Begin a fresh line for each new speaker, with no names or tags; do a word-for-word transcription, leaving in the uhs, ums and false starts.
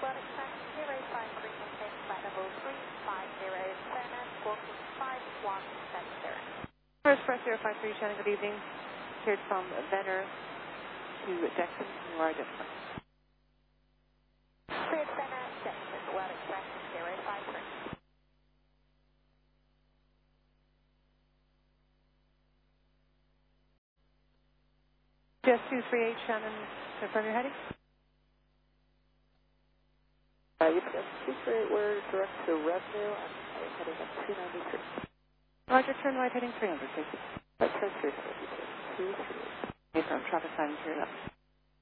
express zero five three maintain flight level three five zero, Fairness, walking five one seven zero.
Express zero five three, Shannon, good evening. Cleared from Venner to Dexon, you are identified.
Cleared Venner, Dexon, World Express zero five three.
Just two three eight, Shannon, confirm your heading.
Uh, you got two three eight, we're direct to revenue, I'm heading up two ninety-three.
Roger, turn right heading three hundred, please.
Right, turn three hundred, two three eight.
Confirm, traffic sign cleared up.